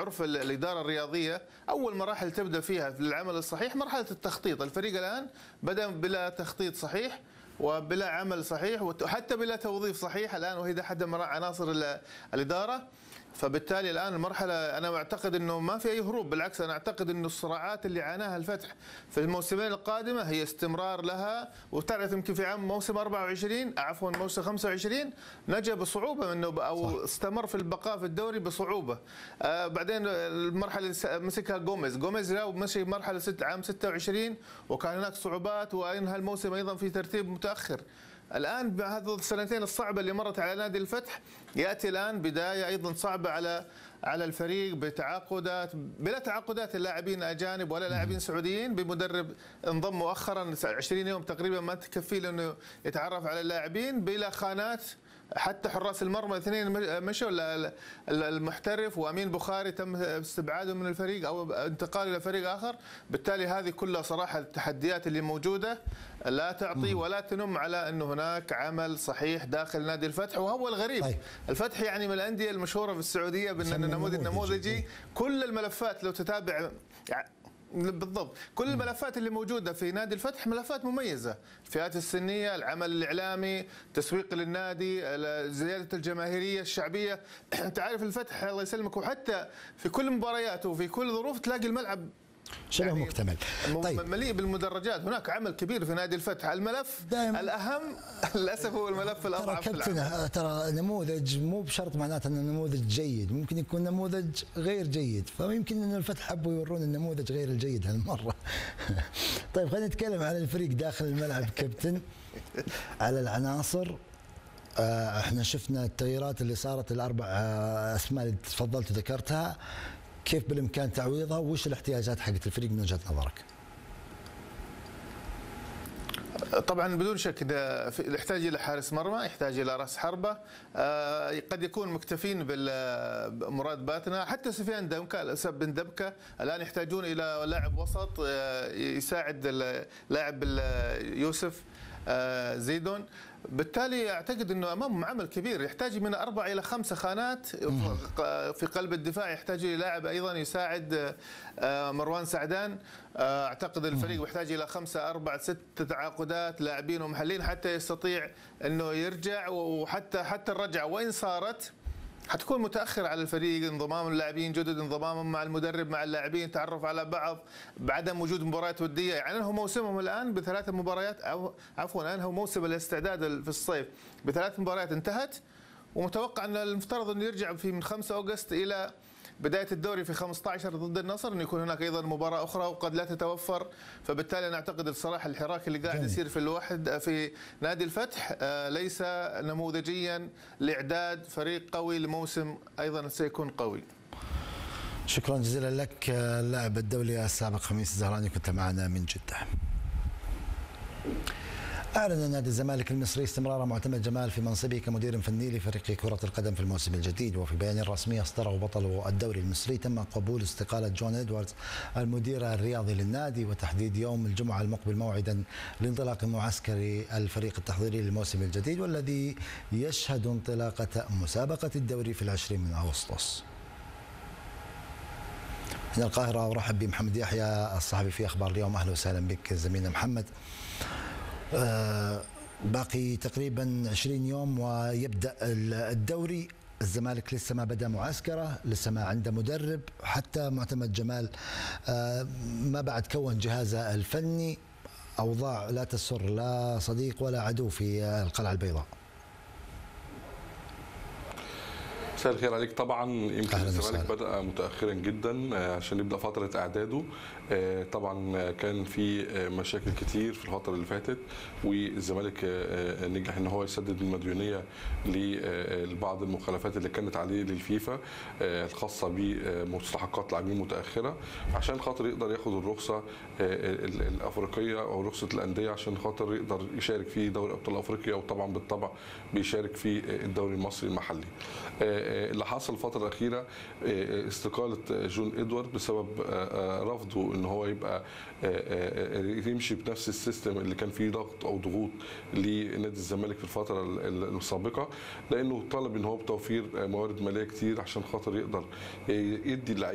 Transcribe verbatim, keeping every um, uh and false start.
عرف الإدارة الرياضية أول مراحل تبدأ فيها في العمل الصحيح مرحلة التخطيط. الفريق الآن بدأ بلا تخطيط صحيح وبلا عمل صحيح وحتى بلا توظيف صحيح الآن، وهي أحد عناصر الإدارة. فبالتالي الآن المرحلة أنا أعتقد أنه ما في أي هروب، بالعكس أنا أعتقد أنه الصراعات اللي عاناها الفتح في الموسمين القادمة هي استمرار لها. وتعرف يمكن في عام موسم أربعة وعشرين عفوا موسم خمسة وعشرين نجا بصعوبة منه أو استمر في البقاء في الدوري بصعوبة. آه بعدين المرحلة اللي مسكها جوميز جوميز جاء ومشي مرحلة ست عام ستة وعشرين وكان هناك صعوبات وأنهى الموسم أيضا في ترتيب متأخر. الآن بهذه السنتين الصعبة اللي مرت على نادي الفتح يأتي الآن بداية أيضا صعبة على على الفريق بتعاقدات بلا تعاقدات اللاعبين أجانب ولا لاعبين سعوديين، بمدرب انضم مؤخرا عشرين يوم تقريبا ما تكفي له انه يتعرف على اللاعبين، بلا خانات. حتى حراس المرمى الاثنين مشوا، المحترف وامين بخاري تم استبعاده من الفريق او انتقاله الى فريق اخر. بالتالي هذه كلها صراحه التحديات اللي موجوده لا تعطي ولا تنم على انه هناك عمل صحيح داخل نادي الفتح. وهو الغريب طيب. الفتح يعني من الانديه المشهوره في السعوديه بان النموذج النموذجي، كل الملفات لو تتابع بالضبط كل الملفات اللي موجوده في نادي الفتح ملفات مميزه، الفئات السنيه، العمل الاعلامي، تسويق للنادي، زياده الجماهيريه الشعبيه. انت عارف الفتح الله يسلمك وحتى في كل مبارياته وفي كل ظروف تلاقي الملعب شبه يعني مكتمل، طيب مليء بالمدرجات. هناك عمل كبير في نادي الفتح. الملف الأهم للأسف هو الملف الأضعف في العمل. ترى نموذج مو بشرط معناته أنه نموذج جيد، ممكن يكون نموذج غير جيد، فيمكن أن الفتح حبوا يورون النموذج غير الجيد هالمرة. طيب خلينا نتكلم على الفريق داخل الملعب كابتن، على العناصر. احنا شفنا التغييرات اللي صارت، الأربع أسماء اللي تفضلت وذكرتها، كيف بالامكان تعويضها؟ وش الاحتياجات حقت الفريق من وجهه نظرك؟ طبعا بدون شك يحتاج الى حارس مرمى، يحتاج الى راس حربه، قد يكون مكتفين بالمراد باتنا، حتى سفيان دمكه بن دبكه الان يحتاجون الى لاعب وسط يساعد اللاعب يوسف زيدون. بالتالي اعتقد انه امامهم عمل كبير، يحتاج من اربع الى خمسه خانات في قلب الدفاع، يحتاج الى لاعب ايضا يساعد مروان سعدان. اعتقد الفريق يحتاج الى خمسه اربع ست تعاقدات لاعبين ومحلين حتى يستطيع انه يرجع، وحتى حتى الرجعه وان صارت حتكون متاخر على الفريق، انضمام اللاعبين جدد، انضمامهم مع المدرب مع اللاعبين، تعرف على بعض، بعدم وجود مباريات وديه. يعني انهوا موسمهم الان بثلاث مباريات، او عفوا انهوا موسم الاستعداد في الصيف بثلاث مباريات انتهت، ومتوقع ان المفترض انه يرجع في من خمسة أغسطس الى بدايه الدوري في خمسة عشر ضد النصر، انه يكون هناك ايضا مباراه اخرى وقد لا تتوفر. فبالتالي انا اعتقد الصراحه الحراك اللي قاعد يصير في الواحد في نادي الفتح ليس نموذجيا لاعداد فريق قوي لموسم ايضا سيكون قوي. شكرا جزيلا لك اللاعب الدولي السابق خميس الزهراني، كنت معنا من جده. أعلن نادي الزمالك المصري استمرار معتمد جمال في منصبه كمدير فني لفريق كرة القدم في الموسم الجديد. وفي بيان رسمي أصدره بطل الدوري المصري تم قبول استقالة جون إدواردز المدير الرياضي للنادي، وتحديد يوم الجمعة المقبل موعدا لانطلاق معسكر الفريق التحضيري للموسم الجديد، والذي يشهد انطلاقة مسابقة الدوري في العشرين من أغسطس. من القاهرة أرحب بمحمد يحيى الصحفي في أخبار اليوم. أهلا وسهلا بك زميلنا محمد. آه باقي تقريبا عشرين يوم ويبدأ الدوري، الزمالك لسه ما بدأ معسكره، لسه ما عنده مدرب، حتى معتمد جمال آه ما بعد كون جهازه الفني. أوضاع لا تسر لا صديق ولا عدو في القلعة البيضاء. مساء الخير عليك. طبعا يمكن الزمالك بدأ متأخرا جدا عشان يبدأ فترة إعداده. طبعا كان في مشاكل كتير في الفترة اللي فاتت، والزمالك نجح ان هو يسدد المديونية لبعض المخالفات اللي كانت عليه للفيفا الخاصة بمستحقات لاعبين متأخرة، عشان خاطر يقدر ياخد الرخصة الأفريقية أو رخصة الأندية عشان خاطر يقدر يشارك في دوري أبطال أفريقيا، وطبعا بالطبع بيشارك في الدوري المصري المحلي. اللي حصل الفترة الأخيرة استقالة جون إدوارد بسبب رفضه ان هو يبقى يمشي بنفس السيستم اللي كان فيه ضغط او ضغوط لنادي الزمالك في الفترة السابقة، لانه طلب ان هو بتوفير موارد مالية كتير عشان خاطر يقدر يدي